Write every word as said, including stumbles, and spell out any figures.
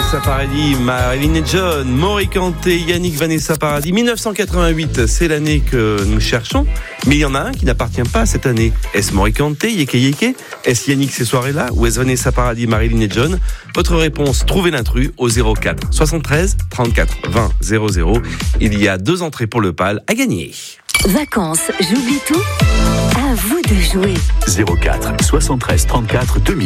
Vanessa Paradis, Marilyn et John, Maury Kanté, Yannick, Vanessa Paradis. dix-neuf cent quatre-vingt-huit, c'est l'année que nous cherchons. Mais il y en a un qui n'appartient pas à cette année. Est-ce Maury Kanté, Yeke Yeke? Est-ce Yannick ces soirées-là? Ou est-ce Vanessa Paradis, Marilyn et John? Votre réponse, trouvez l'intrus au zéro quatre soixante-treize trente-quatre vingt zéro zéro. Il y a deux entrées pour le P A L à gagner. Vacances, j'oublie tout. À vous de jouer. zéro quatre soixante-treize trente-quatre deux mille.